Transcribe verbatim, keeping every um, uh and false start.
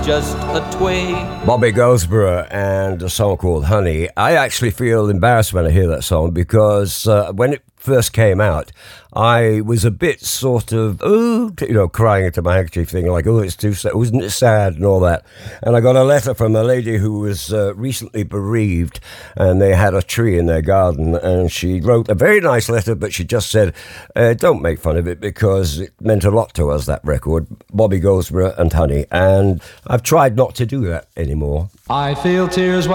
just a twig. Bobby Goldsboro and a song called Honey. I actually feel embarrassed when I hear that song because uh, when it first came out, I was a bit sort of, oh, you know, crying into my handkerchief, thinking like, oh, it's too sad, wasn't it sad and all that. And I got a letter from a lady who was uh, recently bereaved, and they had a tree in their garden, and she wrote a very nice letter, but she just said, uh, don't make fun of it because it meant a lot to us, that record, Bobby Goldsboro and Honey. And I've tried not to do that anymore. I feel tears